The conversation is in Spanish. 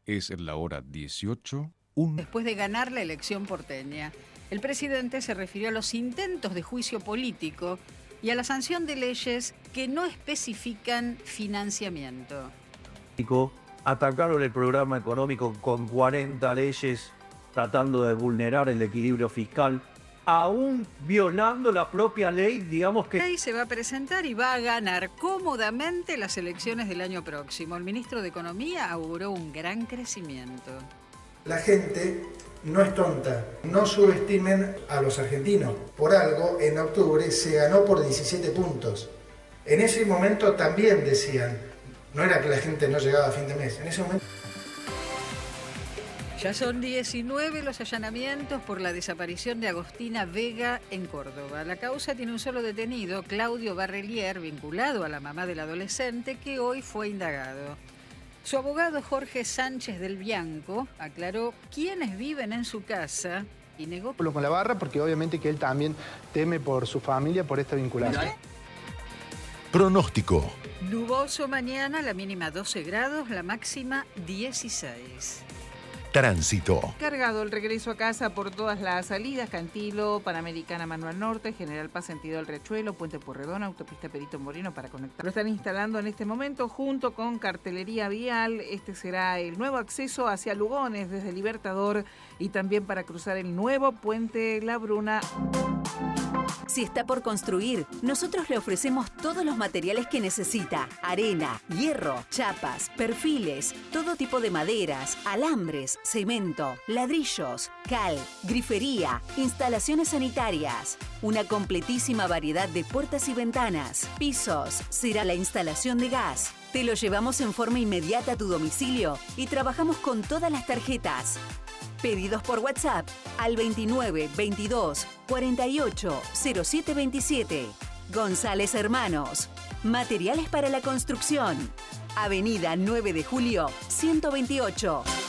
Es la hora 18. Después de ganar la elección porteña, el presidente se refirió a los intentos de juicio político y a la sanción de leyes que no especifican financiamiento. Atacaron el programa económico con 40 leyes tratando de vulnerar el equilibrio fiscal, aún violando la propia ley, digamos que... Ley se va a presentar y va a ganar cómodamente las elecciones del año próximo. El ministro de Economía auguró un gran crecimiento. La gente no es tonta, no subestimen a los argentinos. Por algo, en octubre se ganó por 17 puntos. En ese momento también decían, no era que la gente no llegaba a fin de mes, en ese momento... Ya son 19 los allanamientos por la desaparición de Agostina Vega en Córdoba. La causa tiene un solo detenido, Claudio Barrelier, vinculado a la mamá del adolescente, que hoy fue indagado. Su abogado Jorge Sánchez del Bianco aclaró quiénes viven en su casa y negó... Con la barra, porque obviamente que él también teme por su familia, por esta vinculación. Pronóstico. Nuboso mañana, la mínima 12 grados, la máxima 16. Tránsito. Cargado el regreso a casa por todas las salidas: Cantilo, Panamericana Manuel Norte, General Paz sentido El Riachuelo, Puente Pueyrredón, Autopista Perito Moreno para conectar. Lo están instalando en este momento junto con cartelería vial. Este será el nuevo acceso hacia Lugones desde Libertador y también para cruzar el nuevo Puente La Bruna. Si está por construir, nosotros le ofrecemos todos los materiales que necesita: arena, hierro, chapas, perfiles, todo tipo de maderas, alambres, cemento, ladrillos, cal, grifería, instalaciones sanitarias, una completísima variedad de puertas y ventanas, pisos, será la instalación de gas. Te lo llevamos en forma inmediata a tu domicilio y trabajamos con todas las tarjetas. Pedidos por WhatsApp al 29 22 48 07 27. González Hermanos. Materiales para la construcción. Avenida 9 de Julio, 128.